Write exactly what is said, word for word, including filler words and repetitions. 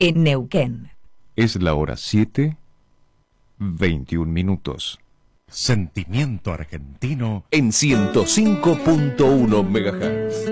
en Neuquén. Es la hora siete, veintiún minutos. Sentimiento argentino en ciento cinco punto uno megahertz.